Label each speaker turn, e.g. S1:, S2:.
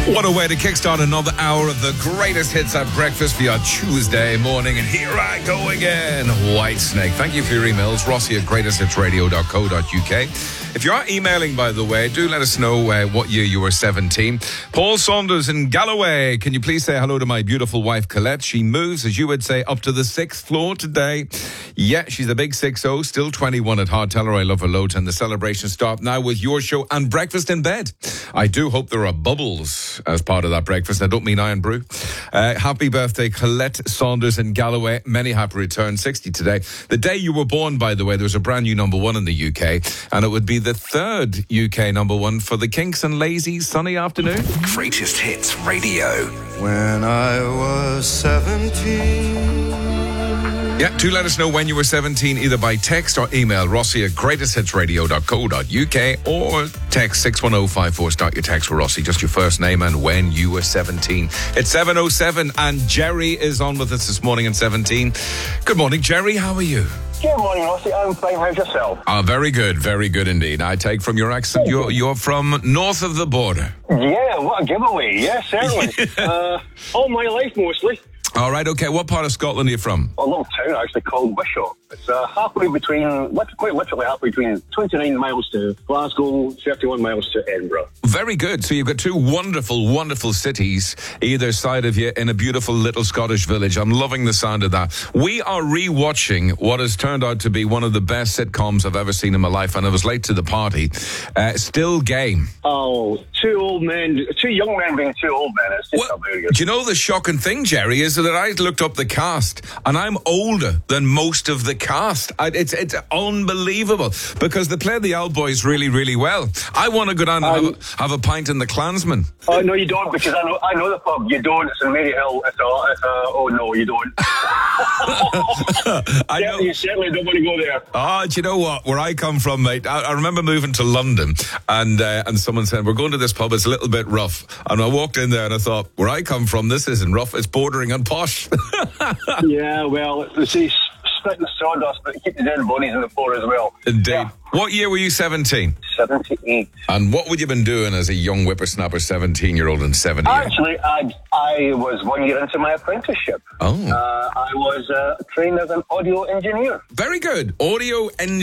S1: What a way to kickstart another hour of the greatest hits at breakfast for your Tuesday morning. And here I go again. Whitesnake. Thank you for your emails. Rossi at greatesthitsradio.co.uk. If you are emailing, by the way, do let us know what year you were 17. Paul Saunders in Galloway. Can you please say hello to my beautiful wife, Colette? She moves, as you would say, up to the 6th floor today. Yeah, she's a big 6-0, still 21 at heart. Tell her I love her loads. And the celebration start now with your show and breakfast in bed. I do hope there are bubbles as part of that breakfast. I don't mean iron brew. Happy birthday, Colette Saunders in Galloway. Many happy returns, 60 today. The day you were born, by the way, there was a brand new number one in the UK, and it would be the third UK number one for the Kinks and Lazy sunny afternoon.
S2: Greatest Hits Radio.
S3: When I was 17.
S1: Yeah, do let us know when you were 17, either by text or email, Rossi at greatesthitsradio.co.uk, or text 61054. Start your text with Rossi, just your first name and when you were 17. It's 7:07 and Jerry is on with us this morning at 17. Good morning, Jerry. How are you?
S4: Good morning, Rossi. I'm fine. How's yourself?
S1: Very good indeed. I take from your accent you're from north of the border.
S4: Yeah, what a giveaway. Yeah, certainly. All my life, mostly.
S1: All right, okay. What part of Scotland are you from?
S4: A little town actually called Wishaw. It's quite literally halfway between 29 miles to Glasgow, 31 miles to Edinburgh.
S1: Very good. So you've got two wonderful cities either side of you in a beautiful little Scottish village. I'm loving the sound of that. We are re-watching what has turned out to be one of the best sitcoms I've ever seen in my life, and I was late to the party. Still Game.
S4: Oh, two young men being two old men. It's just not very good.
S1: Do you know the shocking thing, Jerry, is that I looked up the cast, and I'm older than most of the cast. It's unbelievable, because they play the old boys really well. I want to go down and have a pint in the Klansman.
S4: Oh, no, you don't, because I know the pub. You don't. It's in Maryhill. Oh, no, you don't.
S1: I know.
S4: You certainly don't want to go there.
S1: Oh, do you know what? Where I come from, mate, I remember moving to London, and someone said, we're going to this pub, it's a little bit rough. And I walked in there and I thought, where I come from, this isn't rough, it's bordering on posh.
S4: Yeah, well, it's spitting sawdust, but keep the dead bodies in the floor as well.
S1: Indeed.
S4: Yeah.
S1: What year were you 17?
S4: 78.
S1: And what would you have been doing as a young whippersnapper, 17-year-old in 78?
S4: Actually, I was 1 year into my apprenticeship.
S1: Oh.
S4: I was trained as an audio engineer.
S1: Very good. Audio engineer.